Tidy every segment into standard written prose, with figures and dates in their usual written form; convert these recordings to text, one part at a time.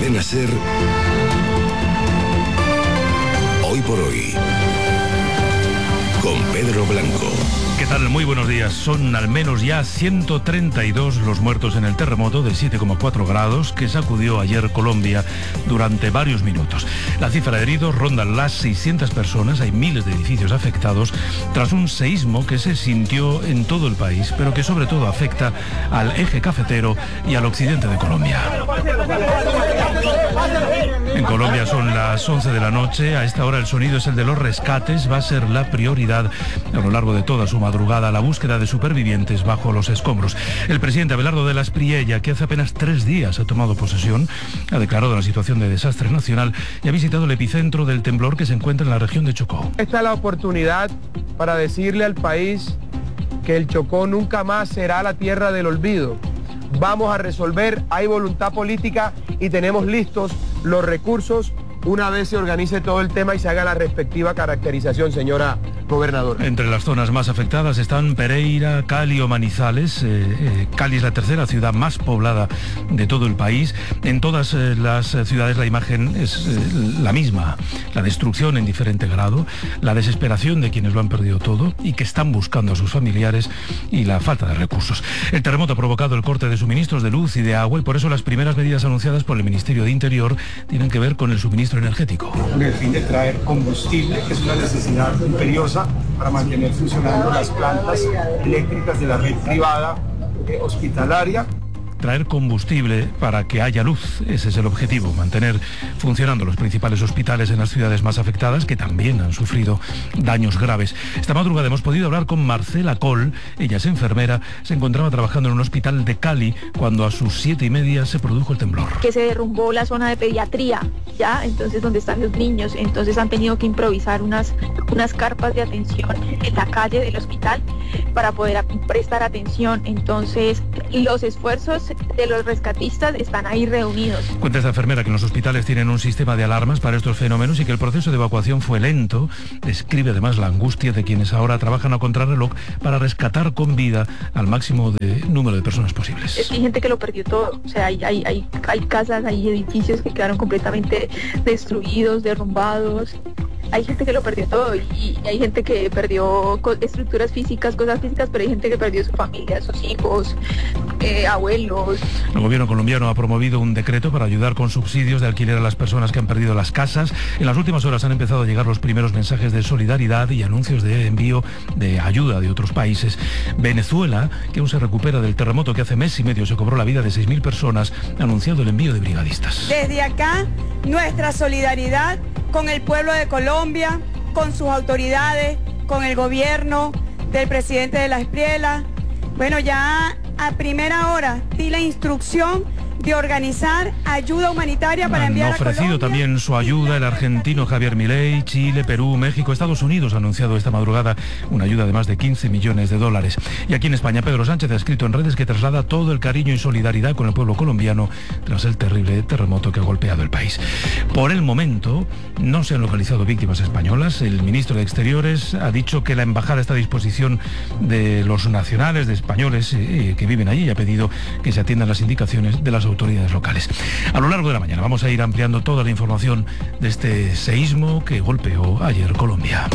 Cadena SER. Hoy por hoy, con Pedro Blanco. ¿Qué tal? Muy buenos días. Son al menos ya 132 los muertos en el terremoto de 7,4 grados que sacudió ayer Colombia durante varios minutos. La cifra de heridos ronda las 600 personas. Hay miles de edificios afectados tras un seísmo que se sintió en todo el país, pero que sobre todo afecta al eje cafetero y al occidente de Colombia. En Colombia son las 11 de la noche. A esta hora el sonido es el de los rescates. Va a ser la prioridad a lo largo de toda su madrugada la búsqueda de supervivientes bajo los escombros. El presidente Abelardo de la Espriella, que hace apenas 3 días ha tomado posesión, ha declarado la situación de desastre nacional y ha visitado el epicentro del temblor que se encuentra en la región de Chocó. Esta es la oportunidad para decirle al país que el Chocó nunca más será la tierra del olvido. Vamos a resolver, hay voluntad política y tenemos listos los recursos una vez se organice todo el tema y se haga la respectiva caracterización, señora gobernadora. Entre las zonas más afectadas están Pereira, Cali o Manizales. Cali es la tercera ciudad más poblada de todo el país. En todas las ciudades la imagen es la misma. La destrucción en diferente grado, la desesperación de quienes lo han perdido todo y que están buscando a sus familiares y la falta de recursos. El terremoto ha provocado el corte de suministros de luz y de agua y por eso las primeras medidas anunciadas por el Ministerio de Interior tienen que ver con el suministro energético. Con el fin de traer combustible, que es una necesidad imperiosa para mantener funcionando las plantas eléctricas de la red privada hospitalaria. Traer combustible para que haya luz, ese es el objetivo, mantener funcionando los principales hospitales en las ciudades más afectadas que también han sufrido daños graves. Esta madrugada hemos podido hablar con Marcela Col, ella es enfermera, se encontraba trabajando en un hospital de Cali cuando a sus 7:30 se produjo el temblor. Que se derrumbó la zona de pediatría, ya, entonces donde están los niños, entonces han tenido que improvisar unas carpas de atención en la calle del hospital para poder prestar atención, entonces los esfuerzos de los rescatistas están ahí reunidos. Cuenta esta enfermera que en los hospitales tienen un sistema de alarmas para estos fenómenos y que el proceso de evacuación fue lento. Describe además la angustia de quienes ahora trabajan a contrarreloj para rescatar con vida al máximo número de personas posibles. Hay gente que lo perdió todo, o sea, hay casas, hay edificios que quedaron completamente destruidos, derrumbados. Hay gente que lo perdió todo y hay gente que perdió estructuras físicas, cosas físicas, pero hay gente que perdió su familia, sus hijos, abuelos. El gobierno colombiano ha promovido un decreto para ayudar con subsidios de alquiler a las personas que han perdido las casas. En las últimas horas han empezado a llegar los primeros mensajes de solidaridad y anuncios de envío de ayuda de otros países. Venezuela, que aún se recupera del terremoto que hace mes y medio se cobró la vida de 6.000 personas, ha anunciado el envío de brigadistas. Desde acá, nuestra solidaridad con el pueblo de Colombia, con sus autoridades, con el gobierno del presidente de la Espriella. Bueno, ya a primera hora di la instrucción de organizar ayuda humanitaria para enviar a Colombia. Han ofrecido también su ayuda el argentino Javier Milei, Chile, Perú, México, Estados Unidos ha anunciado esta madrugada una ayuda de más de 15 millones de dólares. Y aquí en España, Pedro Sánchez ha escrito en redes que traslada todo el cariño y solidaridad con el pueblo colombiano tras el terrible terremoto que ha golpeado el país. Por el momento, no se han localizado víctimas españolas. El ministro de Exteriores ha dicho que la embajada está a disposición de los nacionales, de españoles que viven allí y ha pedido que se atiendan las indicaciones de las autoridades locales. A lo largo de la mañana vamos a ir ampliando toda la información de este seísmo que golpeó ayer Colombia.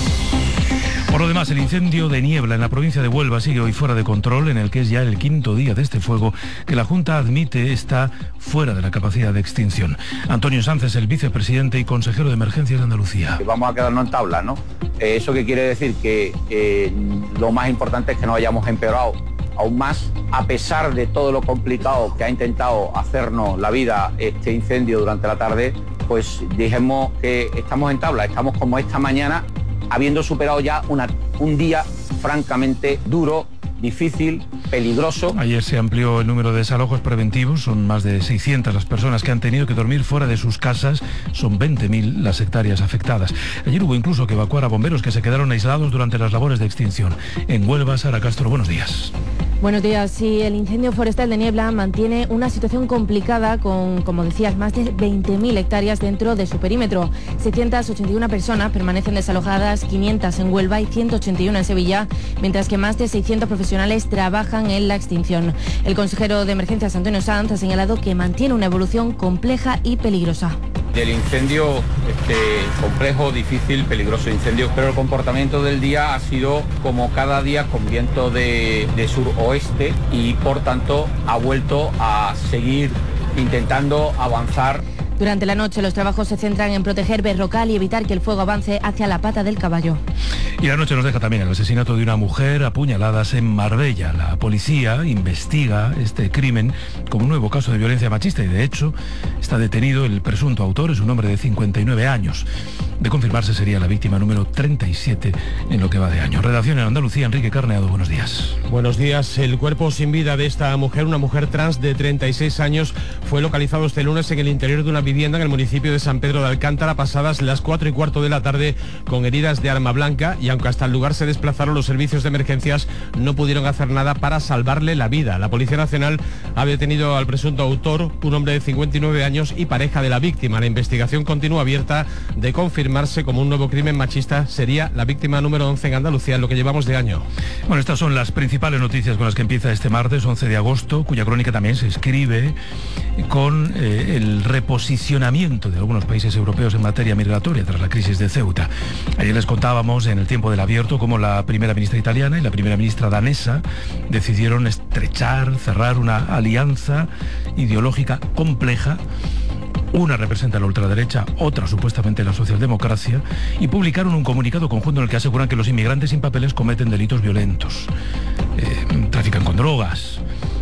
Por lo demás, el incendio de niebla en la provincia de Huelva sigue hoy fuera de control, en el que es ya el 5.º día de este fuego que la Junta admite está fuera de la capacidad de extinción. Antonio Sánchez, el vicepresidente y consejero de Emergencias de Andalucía. Vamos a quedarnos en tabla, ¿no? ¿Eso qué quiere decir? Que lo más importante es que no hayamos empeorado aún más, a pesar de todo lo complicado que ha intentado hacernos la vida este incendio durante la tarde, pues dijimos que estamos en tabla, estamos como esta mañana, habiendo superado ya un día francamente duro, difícil, peligroso. Ayer se amplió el número de desalojos preventivos, son más de 600 las personas que han tenido que dormir fuera de sus casas, son 20.000 las hectáreas afectadas. Ayer hubo incluso que evacuar a bomberos que se quedaron aislados durante las labores de extinción. En Huelva, Sara Castro, buenos días. Buenos días. Sí, el incendio forestal de Niebla mantiene una situación complicada con, como decías, más de 20.000 hectáreas dentro de su perímetro. 681 personas permanecen desalojadas, 500 en Huelva y 181 en Sevilla, mientras que más de 600 profesionales trabajan en la extinción. El consejero de Emergencias, Antonio Sanz, ha señalado que mantiene una evolución compleja y peligrosa. Del incendio complejo, difícil, peligroso incendio, pero el comportamiento del día ha sido como cada día con viento de suroeste y por tanto ha vuelto a seguir intentando avanzar. Durante la noche los trabajos se centran en proteger Berrocal y evitar que el fuego avance hacia la Pata del Caballo. Y la noche nos deja también el asesinato de una mujer a puñaladas en Marbella. La policía investiga este crimen como un nuevo caso de violencia machista y de hecho está detenido el presunto autor, es un hombre de 59 años. De confirmarse sería la víctima número 37 en lo que va de año. Redacción en Andalucía, Enrique Carneado, buenos días. Buenos días. El cuerpo sin vida de esta mujer, una mujer trans de 36 años, fue localizado este lunes en el interior de una vivienda en el municipio de San Pedro de Alcántara pasadas las 4:15 de la tarde con heridas de arma blanca y aunque hasta el lugar se desplazaron los servicios de emergencias no pudieron hacer nada para salvarle la vida. La Policía Nacional ha detenido al presunto autor, un hombre de 59 años y pareja de la víctima. La investigación continúa abierta. De confirmarse como un nuevo crimen machista sería la víctima número 11 en Andalucía en lo que llevamos de año. Bueno, estas son las principales noticias con las que empieza este martes 11 de agosto, cuya crónica también se escribe con el reposicionamiento de algunos países europeos en materia migratoria tras la crisis de Ceuta. Ayer les contábamos en el tiempo del abierto cómo la primera ministra italiana y la primera ministra danesa decidieron cerrar una alianza ideológica compleja. Una representa la ultraderecha, otra supuestamente la socialdemocracia, y publicaron un comunicado conjunto en el que aseguran que los inmigrantes sin papeles cometen delitos violentos, trafican con drogas,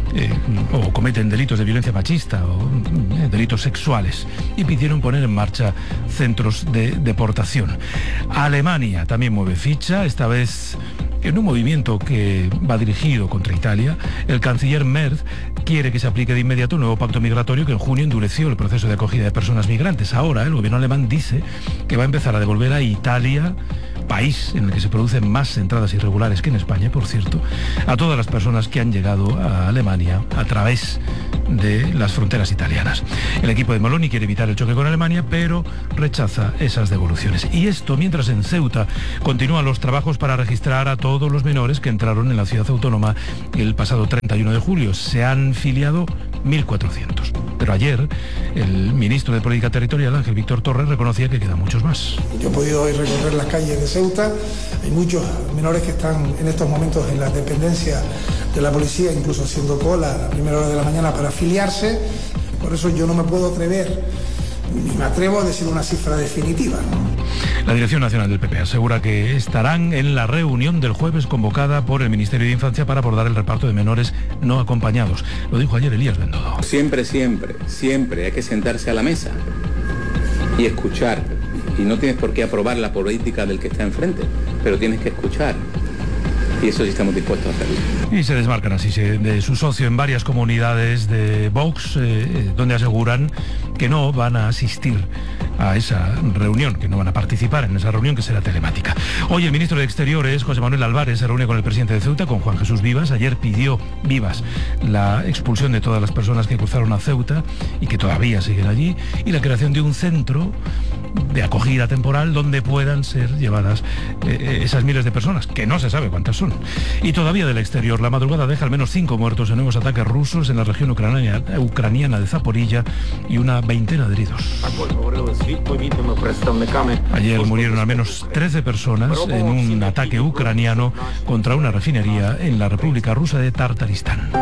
o cometen delitos de violencia machista o delitos sexuales, y pidieron poner en marcha centros de deportación. Alemania también mueve ficha, esta vez en un movimiento que va dirigido contra Italia. El canciller Merz quiere que se aplique de inmediato un nuevo pacto migratorio que en junio endureció el proceso de acogida de personas migrantes. Ahora el gobierno alemán dice que va a empezar a devolver a Italia, país en el que se producen más entradas irregulares que en España, por cierto, a todas las personas que han llegado a Alemania a través de las fronteras italianas. El equipo de Meloni quiere evitar el choque con Alemania, pero rechaza esas devoluciones. Y esto mientras en Ceuta continúan los trabajos para registrar a todos los menores que entraron en la ciudad autónoma el pasado 31 de julio. Se han filiado 1.400. Pero ayer el ministro de Política Territorial, Ángel Víctor Torres, reconocía que quedan muchos más. Yo he podido hoy recorrer las calles de Ceuta. Hay muchos menores que están en estos momentos en las dependencias de la policía, incluso haciendo cola a primera hora de la mañana para afiliarse. Por eso yo no me puedo atrever, ni me atrevo a decir una cifra definitiva, ¿no? La Dirección Nacional del PP asegura que estarán en la reunión del jueves convocada por el Ministerio de Infancia para abordar el reparto de menores no acompañados. Lo dijo ayer Elías Bendodo. Siempre hay que sentarse a la mesa y escuchar. Y no tienes por qué aprobar la política del que está enfrente, pero tienes que escuchar. Y eso sí estamos dispuestos a hacerlo. Y se desmarcan así de su socio en varias comunidades de Vox, donde aseguran que no van a asistir a esa reunión, que no van a participar en esa reunión que será telemática. Hoy el ministro de Exteriores, José Manuel Álvarez, se reúne con el presidente de Ceuta, con Juan Jesús Vivas. Ayer pidió Vivas la expulsión de todas las personas que cruzaron a Ceuta y que todavía siguen allí, y la creación de un centro de acogida temporal donde puedan ser llevadas esas miles de personas, que no se sabe cuántas son. Y todavía del exterior, la madrugada deja al menos 5 muertos en nuevos ataques rusos en la región ucraniana de Zaporilla y una veintena de heridos. Ayer murieron al menos 13 personas en un ataque ucraniano contra una refinería en la República Rusa de Tartaristán.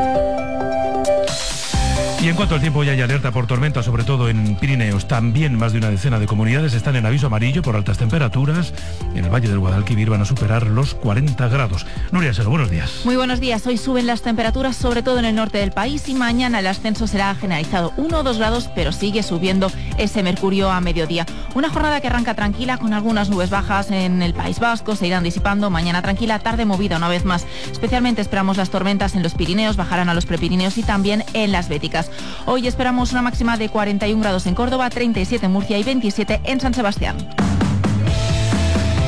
Y en cuanto al tiempo, ya hay alerta por tormenta, sobre todo en Pirineos. También más de una decena de comunidades están en aviso amarillo por altas temperaturas. En el Valle del Guadalquivir van a superar los 40 grados. Nuria Sero, buenos días. Muy buenos días. Hoy suben las temperaturas, sobre todo en el norte del país, y mañana el ascenso será generalizado. 1 o 2 grados, pero sigue subiendo ese mercurio a mediodía. Una jornada que arranca tranquila con algunas nubes bajas en el País Vasco, se irán disipando. Mañana tranquila, tarde movida una vez más. Especialmente esperamos las tormentas en los Pirineos, bajarán a los prepirineos y también en las Béticas. Hoy esperamos una máxima de 41 grados en Córdoba, 37 en Murcia y 27 en San Sebastián.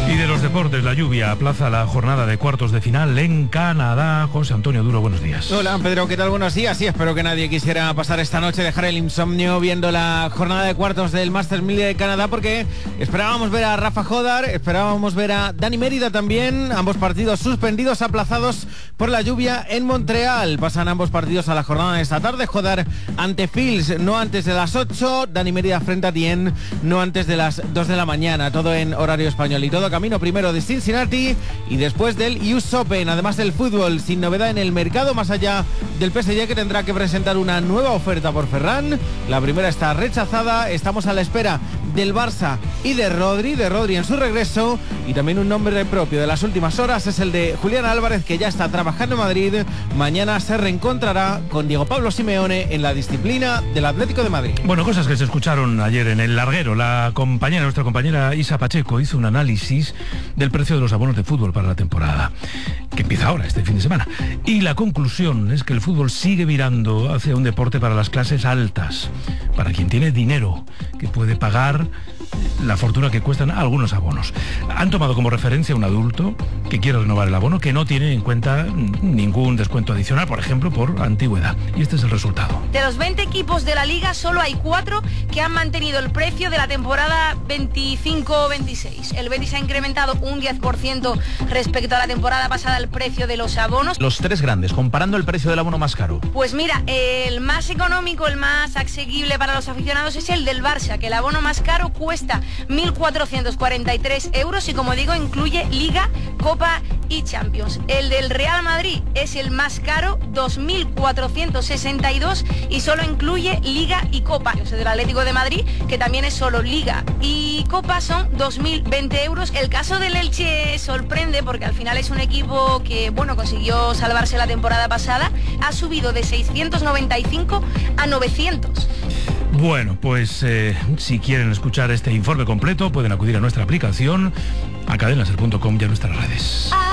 Y de los deportes, la lluvia aplaza la jornada de cuartos de final en Canadá. José Antonio Duro, buenos días. Hola Pedro, ¿qué tal? Buenos días. Sí, espero que nadie quisiera pasar esta noche, dejar el insomnio viendo la jornada de cuartos del Masters 1000 de Canadá, porque esperábamos ver a Rafa Jodar, esperábamos ver a Dani Mérida también, ambos partidos suspendidos, aplazados por la lluvia en Montreal. Pasan ambos partidos a la jornada de esta tarde. Jodar ante Fils no antes de las 8, Dani Mérida frente a Tien no antes de las 2 de la mañana, todo en horario español. Y todo camino primero de Cincinnati y después del US Open. Además del fútbol, sin novedad en el mercado, más allá del PSG, que tendrá que presentar una nueva oferta por Ferran. La primera está rechazada. Estamos a la espera del Barça y de Rodri en su regreso. Y también un nombre propio de las últimas horas es el de Julián Álvarez, que ya está trabajando en Madrid. Mañana se reencontrará con Diego Pablo Simeone en la disciplina del Atlético de Madrid. Bueno, cosas que se escucharon ayer en el larguero. Nuestra compañera Isa Pacheco hizo un análisis del precio de los abonos de fútbol para la temporada, que empieza ahora, este fin de semana. Y la conclusión es que el fútbol sigue virando hacia un deporte para las clases altas, para quien tiene dinero, que puede pagar la fortuna que cuestan algunos abonos. Han tomado como referencia a un adulto que quiere renovar el abono, que no tiene en cuenta ningún descuento adicional, por ejemplo, por antigüedad. Y este es el resultado. De los 20 equipos de la Liga, solo hay 4 que han mantenido el precio de la temporada 25-26. El Betis ha incrementado un 10% respecto a la temporada pasada el precio de los abonos. Los 3 grandes, comparando el precio del abono más caro. Pues mira, el más económico, el más asequible para los aficionados es el del Barça, que el abono más caro cuesta 1.443 euros y, como digo, incluye Liga, Copa y Champions. El del Real Madrid es el más caro, 2.462, y solo incluye Liga y Copa. El del Atlético de Madrid, que también es solo Liga y Copa, son 2.020 euros. El caso del Elche sorprende porque al final es un equipo que, bueno, consiguió salvarse la temporada pasada. Ha subido de 695 a 900. Bueno, pues si quieren escuchar este informe completo pueden acudir a nuestra aplicación, a cadenaser.com y a nuestras redes.